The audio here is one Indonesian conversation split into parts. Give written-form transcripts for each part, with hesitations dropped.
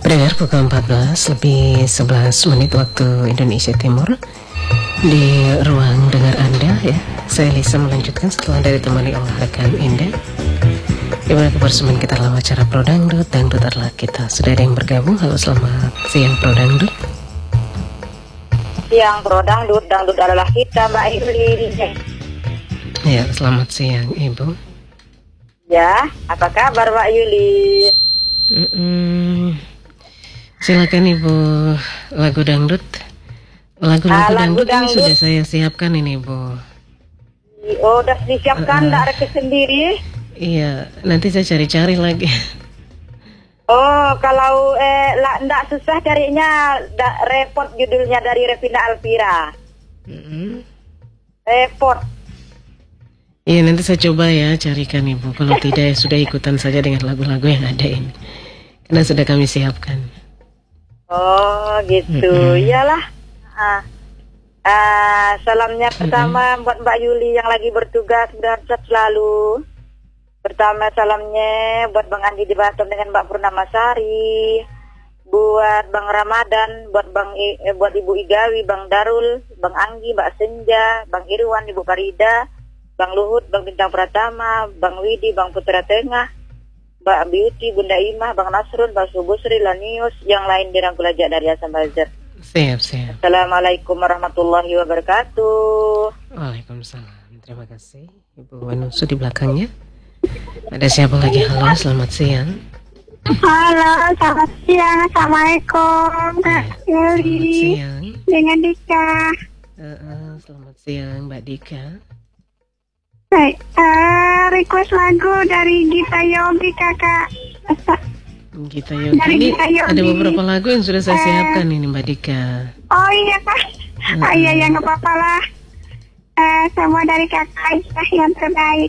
Pendengar pukul 14 lebih 11 menit waktu Indonesia Timur. Di ruang dengar Anda ya, saya Lisa melanjutkan setelah dari temani oleh rekan Indah, di mana kebersamaan kita dalam acara Pro Dangdut. Dangdut adalah kita. Sudah ada yang bergabung. Halo, selamat siang Pro Dangdut. Siang Pro Dangdut, Dangdut adalah kita, Mbak Yuli. Ya, selamat siang Ibu. Ya, apa kabar Mbak Yuli? Silakan Ibu, lagu dangdut. Lagu-lagu dangdut ini sudah saya siapkan ini Ibu. Oh, udah disiapkan, enggak ada sendiri? Iya, nanti saya cari-cari lagi. Oh, kalau enggak susah carinya, repot judulnya dari Revina Alvira. Repot. Iya, nanti saya coba ya carikan Ibu. Kalau tidak ya sudah ikutan saja dengan lagu-lagu yang ada ini. Karena sudah kami siapkan. Oh, gitu. Iyalah. Salamnya pertama buat Mbak Yuli yang lagi bertugas, dan sehat selalu. Pertama salamnya buat Bang Andi di Batam dengan Mbak Purnamasari, buat Bang Ramadan, buat Ibu Igawi, Bang Darul, Bang Anggi, Mbak Senja, Bang Irwan, Ibu Farida, Bang Luhut, Bang Bintang Pratama, Bang Widi, Bang Putra Tengah, Mbak Beauty, Bunda Imah, Bang Nasrul, Bang Subusri, Lanius, yang lain dirangkul aja dari Hasan Bazar. Siap. Assalamualaikum warahmatullahi wabarakatuh. Waalaikumsalam. Terima kasih Ibu Wanusu di belakangnya. Ada siapa lagi? Halo, selamat siang. Halo, selamat siang. Assalamualaikum Kak Yuli. Siang. Dengan Dika. Selamat siang Mbak Dika. Baik, request lagu dari Gita Yogi kakak. Gita Yogi. Ini ada beberapa lagu yang sudah saya siapkan ini Mbak Dika. Oh iya kak. Iya ya, nggak apa-apa lah. Semua dari kakak Aisyah yang terbaik.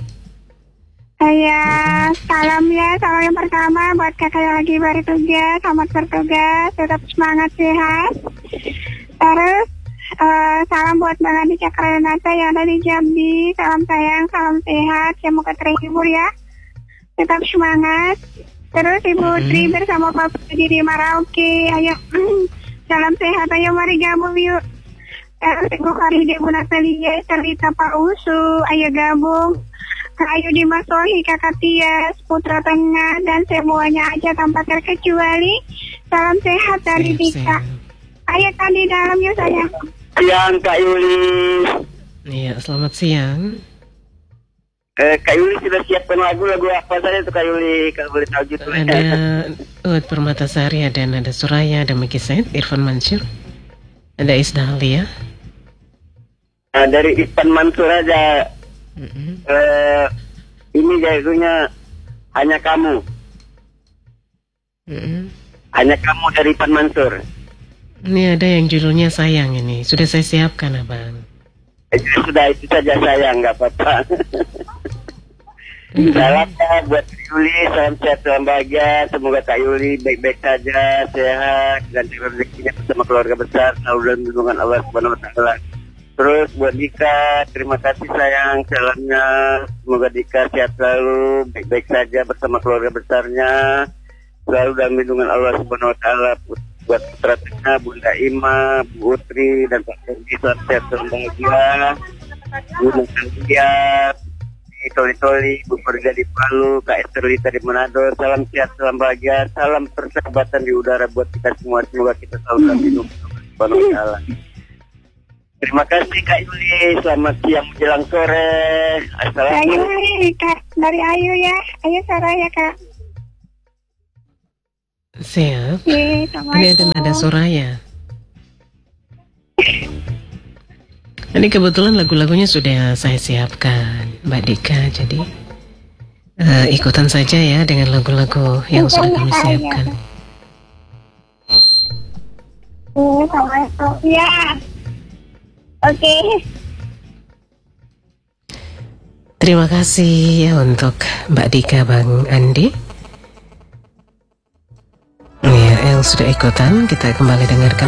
Salam yang pertama buat kakak yang lagi bertugas. Selamat bertugas, tetap semangat, sehat. Terus salam buat Bang Andi Cakranata yang ada di Jambi. Salam sayang, salam sehat, semoga terhibur ya. Tetap semangat. Terus Ibu Tri bersama Bapak di Merauke. Ayo, salam sehat, ayo mari gabung yuk. Terus Ibu Faride, Bu Natalia, Cerita Pak Usu, ayo gabung. Ayo Dimas Sohi, Kakak Tias, Putra Tengah, dan semuanya aja tanpa terkecuali. Salam sehat dari Dika. Ayo kan di dalam yuk sayang. Siang Kak Yuli. Iya, selamat siang. Kak Yuli sudah siapkan lagu-lagu apa saja tuh Kak Yuli? Kalau boleh tahu judulnya. Ada Uut Permatasari, ada Nada Suraya, ada Miki Said, Irfan Mansur, ada Isdahlia. Dari Irfan Mansur aja. Ini judulnya Hanya Kamu. Hanya Kamu dari Irfan Mansur. Ini ada yang judulnya Sayang ini. Sudah saya siapkan Abang. Sudah itu saja sayang, nggak apa-apa. Salamnya buat Kak Yuli, salam sehat, salam bahagia. Semoga Kak Yuli baik-baik saja, sehat, dan rezekinya bersama keluarga besar, selalu dalam lindungan Allah Subhanahu Wa Taala. Terus buat Dika, terima kasih sayang, salamnya. Semoga Dika sehat selalu, baik-baik saja bersama keluarga besarnya, selalu dalam lindungan Allah Subhanahu Wa Taala. Buat Putra Tengah, Bunda Ima, Bu Utri, dan Pak Ferdi, salam sehat, salam bahagia. Bu Natalia di Toli-Toli, Bu Farida di Palu, Kak Esterlita di Manado, salam sehat, salam bahagia, salam persahabatan di udara buat kita semua. Semoga kita selalu dalam lindungan Allah Subhanahu Wa Taala. Terima kasih Kak Yuli, selamat siang menjelang sore. Assalamualaikum. Ayo Kak, dari Ayu ya. Ayo Saraya Kak. Siap. Ini ada Nada Suraya. Ini kebetulan lagu-lagunya sudah saya siapkan Mbak Dika. Jadi ikutan saja ya dengan lagu-lagu yang sudah kami siapkan. Assalamualaikum. Ya. Oke. Terima kasih ya untuk Mbak Dika, Bang Andi. Ya, yang sudah ikutan, kita kembali dengarkan